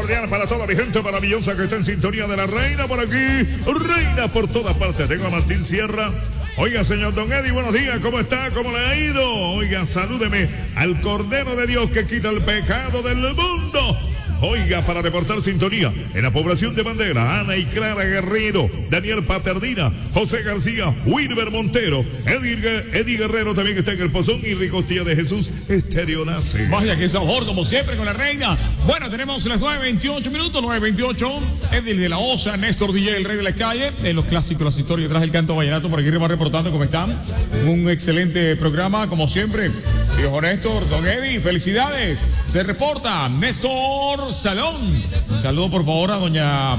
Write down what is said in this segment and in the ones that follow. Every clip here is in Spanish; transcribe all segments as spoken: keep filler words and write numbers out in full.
cordial para toda mi gente maravillosa que está en sintonía de la Reina por aquí. Reina por todas partes. Tengo a Martín Sierra. Oiga, señor Don Eddie, buenos días, ¿cómo está? ¿Cómo le ha ido? Oiga, salúdeme al Cordero de Dios que quita el pecado del mundo. Oiga, para reportar sintonía en la población de Bandera, Ana y Clara Guerrero, Daniel Paternina, José García, Wilber Montero, Eddie, Eddie Guerrero también está en el Pozón y Ricostilla de Jesús, Estéreo Nace. Vaya que sabor, como siempre, con la Reina. Bueno, tenemos las nueve veintiocho minutos, nueve veintiocho. Eddie de la Osa, Néstor D J, el rey de la calle, en los clásicos, las historias detrás del canto vallenato, por aquí va reportando cómo están. Un excelente programa, como siempre. Viejo Néstor, Don Eddie, felicidades. Se reporta Néstor Salón. Un saludo por favor a doña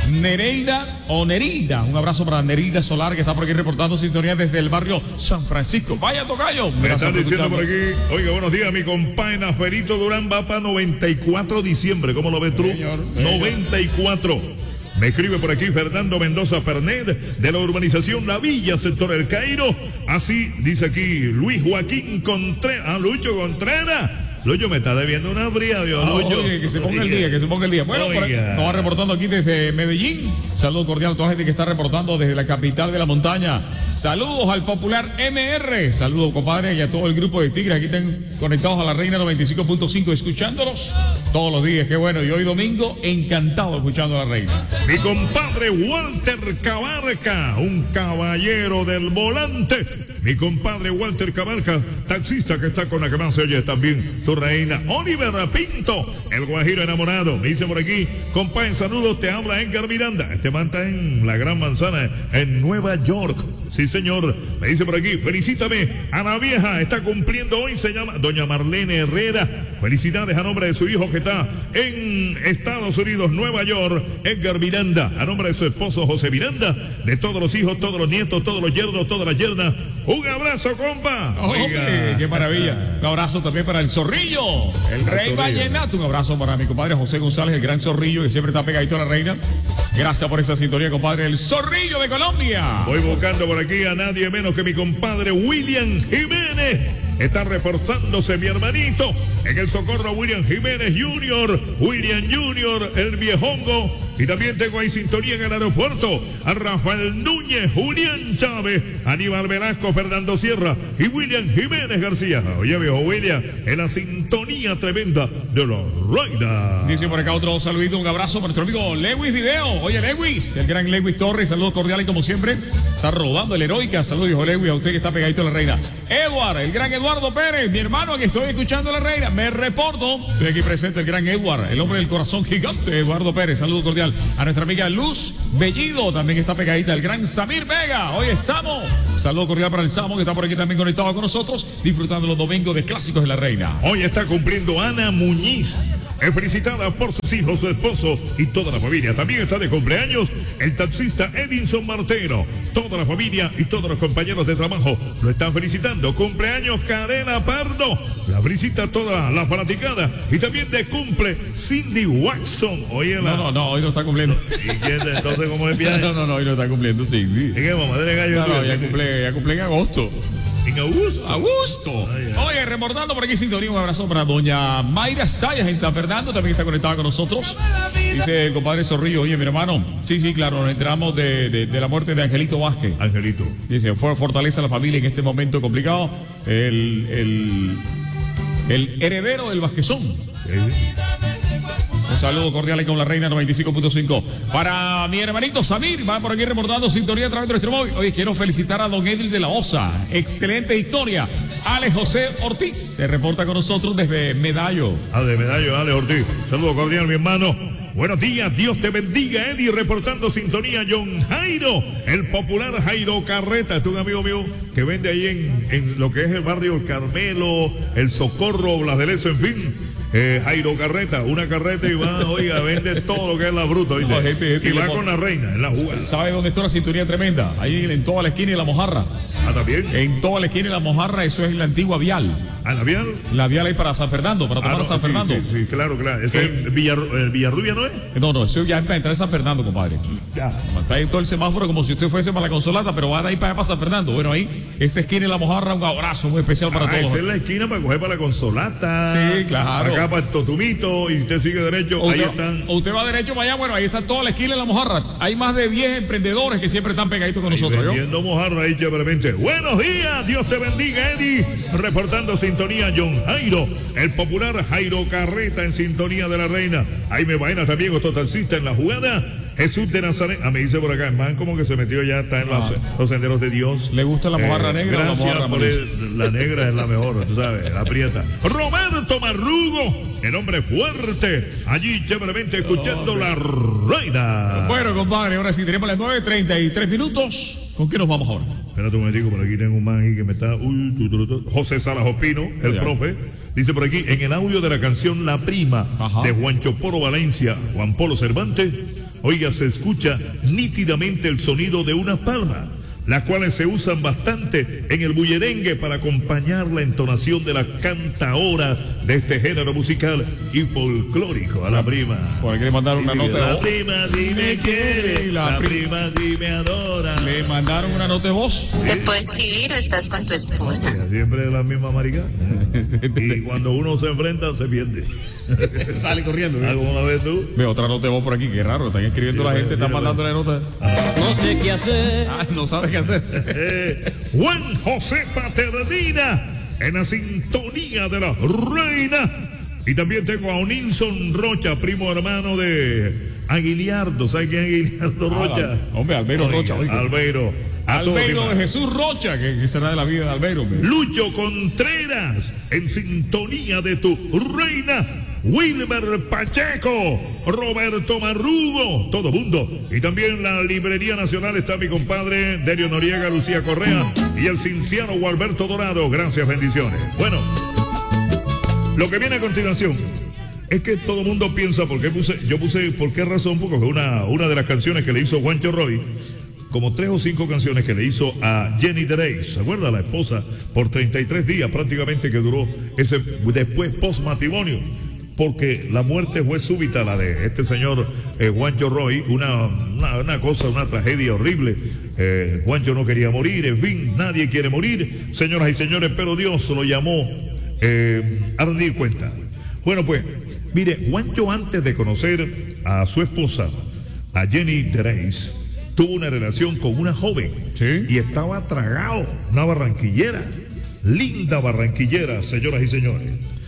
Nereida o Nerilda. Un abrazo para Nerilda Solar que está por aquí reportando sintonía desde el barrio San Francisco. Vaya tocayo. Me están diciendo por aquí. Oiga, buenos días, mi compadre Naferito Durán va para noventa y cuatro de diciembre. ¿Cómo lo ves tú? Señor, noventa y cuatro. Me escribe por aquí Fernando Mendoza Fernet de la urbanización La Villa, sector El Cairo. Así dice aquí Luis Joaquín Contreras. Ah, Lucho Contreras. Lucho me está debiendo una fría, Dios, ah, Lucho. Oye, que se ponga el día, que se ponga el día. Bueno, por aquí, nos va reportando aquí desde Medellín. Saludos cordial a toda la gente que está reportando desde la capital de la montaña. Saludos al popular M R. Saludos, compadre, y a todo el grupo de Tigres. Aquí están conectados a la Reina noventa y cinco punto cinco, escuchándolos todos los días. Qué bueno. Y hoy domingo, encantado escuchando a la Reina. Mi compadre Walter Cabarca, un caballero del volante. Mi compadre Walter Cabarca, taxista que está con la que más se oye también, tu reina. Oliver Pinto, el guajiro enamorado. Me dice por aquí, compadre, saludos, te habla Edgar Miranda. Este man está en la Gran Manzana, en Nueva York. Sí, señor. Me dice por aquí, felicítame a la vieja, está cumpliendo hoy, se llama doña Marlene Herrera. Felicidades a nombre de su hijo que está en Estados Unidos, Nueva York, Edgar Miranda. A nombre de su esposo José Miranda, de todos los hijos, todos los nietos, todos los yernos, todas las yernas. Un abrazo, compa. Oiga, qué maravilla. Un abrazo también para el Zorrillo, el rey vallenato. Un abrazo para mi compadre José González, el gran Zorrillo, que siempre está pegadito a la Reina. Gracias por esa sintonía, compadre. El Zorrillo de Colombia. Voy buscando por aquí a nadie menos que mi compadre William Jiménez. Está reportándose mi hermanito en el Socorro William Jiménez Junior, William Junior, el viejongo. Y también tengo ahí sintonía en el aeropuerto a Rafael Núñez, Julián Chávez, Aníbal Velasco, Fernando Sierra y William Jiménez García. Oye, viejo William, en la sintonía tremenda de la Reina. Dice por acá otro saludito, un abrazo para nuestro amigo Lewis Video. Oye, Lewis, el gran Lewis Torres, saludos cordiales como siempre. Está rodando el Heroica. Saludos, viejo Lewis, a usted que está pegadito a la Reina. Edward, el gran Eduardo Pérez, mi hermano que estoy escuchando a la Reina. Me reporto. Estoy aquí presente el gran Edward, el hombre del corazón gigante, Eduardo Pérez. Saludos cordial a nuestra amiga Luz Bellido, también está pegadita el gran Samir Vega. Oye, Samo, saludo cordial para el Samo que está por aquí también conectado con nosotros, disfrutando los domingos de clásicos de la Reina. Hoy está cumpliendo Ana Muñiz, es felicitada por sus hijos, su esposo y toda la familia. También está de cumpleaños el taxista Edinson Martero. Toda la familia y todos los compañeros de trabajo lo están felicitando. Cumpleaños Karena Pardo, la felicita toda la fanaticada. Y también de cumple Cindy Watson. Oye, la... No, no, no, hoy no está cumpliendo. ¿Y quién entonces cómo es viaje? No, no, no, hoy no está cumpliendo Cindy. ¿Y qué, mamá de gallo? No, no, ya cumple, ya cumple en agosto. En Augusto. Augusto. Oh, Oye, remordando por aquí sintonía, un abrazo para doña Mayra Sayas en San Fernando, también está conectada con nosotros. Dice el compadre Zorrillo, oye, mi hermano, sí, sí, claro, nos enteramos de, de, de la muerte de Angelito Vázquez. Angelito. Dice, fue fortaleza a la familia en este momento complicado. El, el, el heredero del Vázquezón. Sí. Un saludo cordial con la Reina noventa y cinco punto cinco. Para mi hermanito Samir, va por aquí reportando sintonía a través de nuestro móvil. Oye, quiero felicitar a don Edil de la Osa. Excelente historia. Ale José Ortiz se reporta con nosotros desde Medallo. Ah, de Medallo, Ale Ortiz. Saludo cordial, mi hermano. Buenos días, Dios te bendiga, Eddie, reportando sintonía, John Jairo, el popular Jairo Carreta, es un amigo mío que vende ahí en, en lo que es el barrio El Carmelo, El Socorro, Blas de Lezo, en fin. Eh, Jairo Carreta, una carreta y va, oiga, vende todo lo que es la bruta, ¿oíste? No, gente, gente, y va con la Reina, en la jugada. ¿Sabe dónde está la sintonía tremenda? Ahí en toda la esquina y la Mojarra. Ah, ¿también? En toda la esquina y la Mojarra, eso es la antigua vial. ¿Ah, la vial? La vial ahí para San Fernando, para tomar ah, no, a San sí, Fernando. Sí, sí, claro, claro. ¿Ese eh, es Villar, el Villarrubia, no es? No, no, eso ya es para entrar a San Fernando, compadre. Ya. Está ahí todo el semáforo como si usted fuese para la Consolata, pero va de ahí para, para San Fernando. Bueno, ahí, esa esquina y la Mojarra, un abrazo muy especial para ah, todos. Esa es la esquina para coger para la Consolata. Sí, claro. acá para el Totumito, y si usted sigue derecho, usted, ahí están. O usted va derecho para allá, bueno, ahí está toda la esquina de la mojarra. Hay más de diez emprendedores que siempre están pegaditos con ahí nosotros. vendiendo mojarra ahí chéveremente. Buenos días, Dios te bendiga, Eddie. Reportando sintonía, John Jairo, el popular Jairo Carreta en sintonía de la reina. Ahí me vaina también otro taxista en la jugada. Jesús de Nazaret, ah, me dice por acá, man, como que se metió ya, está en ah. los, los senderos de Dios. ¿Le gusta la mojarra eh, negra? Gracias o la, mojarra por el, la negra es la mejor, tú sabes, la prieta. Roberto Marrugo, el hombre fuerte, allí chéveremente escuchando oh, la reina. Bueno, compadre, ahora sí, tenemos las nueve treinta y tres minutos. ¿Con qué nos vamos ahora? Espérate un momentico, por aquí tengo un man ahí que me está... Uy, tu, tu, tu, José Salas Opino, el ya. profe, dice por aquí, en el audio de la canción La Prima, Ajá. de Juancho Polo Valencia, Juan Polo Cervantes, oiga, se escucha nítidamente el sonido de una palma, las cuales se usan bastante en el bullerengue para acompañar la entonación de la cantaora de este género musical y folclórico. A la prima. Por aquí le mandaron una nota de voz. La prima sí me quiere, la, la prima sí me adora. Le mandaron una nota de voz. ¿Te puedo escribir o estás con tu esposa? Sí, siempre es la misma marica. Y cuando uno se enfrenta, se pierde. Sale corriendo. ¿Alguna vez tú? Ve otra nota de voz por aquí, qué raro. Están escribiendo sí, la gente, están mandando la nota. No sé qué hacer. Ah, no sabe qué hacer. Eh, Juan José Paternina en la sintonía de la reina. Y también tengo a Onilson Rocha, primo hermano de Aguiliardo. ¿Sabe quién es Aguiliardo ah, Rocha? Hombre, Albeiro Rocha. Oiga. Albeiro. Albeiro de Jesús Rocha, que, que será de la vida de Albeiro. Hombre. Lucho Contreras en sintonía de tu reina. Wilmer Pacheco, Roberto Marrugo, todo mundo. Y también la Librería Nacional está mi compadre Derio Noriega, Lucía Correa y el cinciano Gualberto Dorado. Gracias, bendiciones. Bueno, lo que viene a continuación es que todo el mundo piensa, ¿por qué puse? Yo puse, ¿por qué razón? Porque fue una, una de las canciones que le hizo Juancho Roy, como tres o cinco canciones que le hizo a Jenny Dreis, ¿se acuerda? La esposa, por treinta y tres días prácticamente que duró ese después post matrimonio. Porque la muerte fue súbita, la de este señor eh, Juancho Roy, una, una, una cosa, una tragedia horrible. Eh, Juancho no quería morir, en fin, nadie quiere morir, señoras y señores, pero Dios lo llamó eh, a rendir cuenta. Bueno, pues, mire, Juancho antes de conocer a su esposa, a Jenny Dreis, tuvo una relación con una joven. ¿Sí? Y estaba tragado, una barranquillera, linda barranquillera, señoras y señores.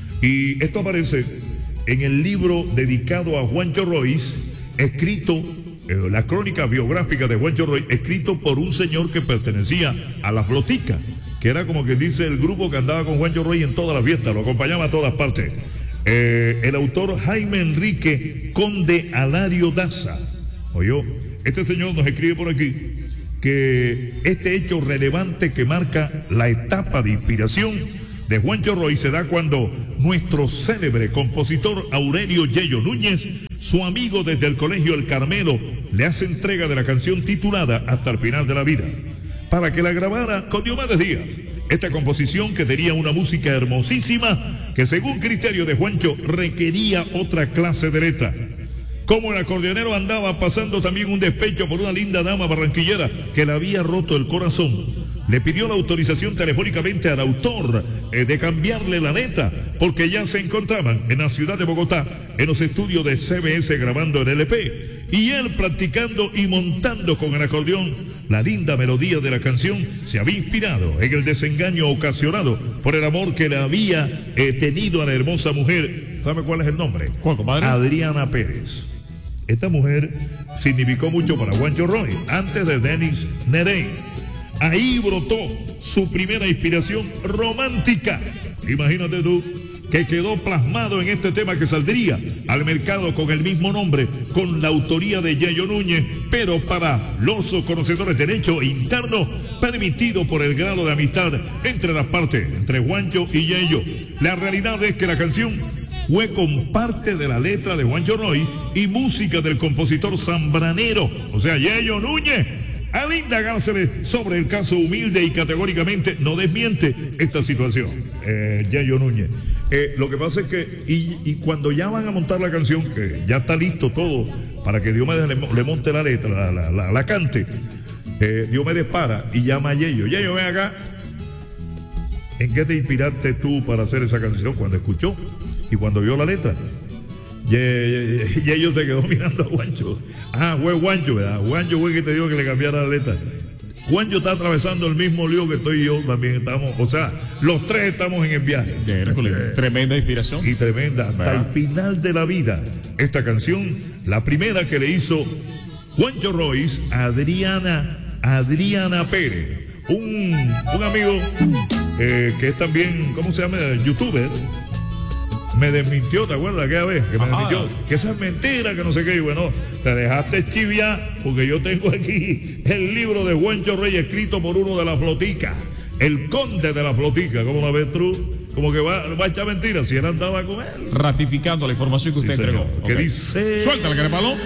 Y esto aparece en el libro dedicado a Juancho Roy, escrito, eh, la crónica biográfica de Juancho Roy, escrito por un señor que pertenecía a las Bloticas, que era como que dice el grupo que andaba con Juancho Roy en todas las fiestas, lo acompañaba a todas partes. Eh, el autor Jaime Enrique Conde Alario Daza. Oyó, este señor nos escribe por aquí que este hecho relevante que marca la etapa de inspiración de Juancho Roy se da cuando nuestro célebre compositor Aurelio Yello Núñez, su amigo desde el colegio El Carmelo, le hace entrega de la canción titulada Hasta el final de la vida, para que la grabara con Diomedes Díaz. Esta composición, que tenía una música hermosísima, que según criterio de Juancho requería otra clase de letra. Como el acordeonero andaba pasando también un despecho por una linda dama barranquillera que le había roto el corazón, le pidió la autorización telefónicamente al autor eh, de cambiarle la letra, porque ya se encontraban en la ciudad de Bogotá, en los estudios de C B S grabando el L P, y él practicando y montando con el acordeón la linda melodía de la canción, se había inspirado en el desengaño ocasionado por el amor que le había eh, tenido a la hermosa mujer. ¿Sabe cuál es el nombre? ¿Cuál, compadre? Adriana Pérez. Esta mujer significó mucho para Juancho Roy, antes de Denis Nerey. Ahí brotó su primera inspiración romántica. Imagínate tú, que quedó plasmado en este tema que saldría al mercado con el mismo nombre, con la autoría de Yello Núñez, pero para los conocedores de derecho interno, permitido por el grado de amistad entre las partes, entre Juancho y Yello. La realidad es que la canción fue con parte de la letra de Juancho Roy y música del compositor zambranero, o sea, Yello Núñez. Al indagársele sobre el caso humilde y categóricamente no desmiente esta situación, eh, Yello Núñez. Eh, lo que pasa es que, y, y cuando ya van a montar la canción, que ya está listo todo para que Diomedes le, le monte la letra, la, la, la, la cante, eh, Diomedes para y llama a Yello. Yello, ven acá. ¿En qué te inspiraste tú para hacer esa canción? Cuando escuchó Y cuando vio la letra, y, y, y ellos se quedó mirando a Juancho. Ah, fue Juancho, ¿verdad? Juancho fue que te dijo que le cambiara la letra. Juancho está atravesando el mismo lío que estoy yo, también estamos, o sea, los tres estamos en el viaje. Hércules, tremenda inspiración. Y tremenda, hasta el final de la vida. Esta canción, la primera que le hizo Juancho Royce a Adriana, Adriana Pérez, un, un amigo eh, que es también, ¿cómo se llama? YouTuber. Me desmintió, ¿te acuerdas aquella vez? Que me Ajá. desmintió, que esa es mentira, que no sé qué. Y bueno, te dejaste chiviar porque yo tengo aquí el libro de Juancho Reyes escrito por uno de la flotica, el conde de la flotica. ¿Cómo la ves tú? Como que va, va a echar mentiras si él andaba con él. Ratificando la información que Sí, usted señor. entregó. Que Ok. dice... Suéltala, Carepalo.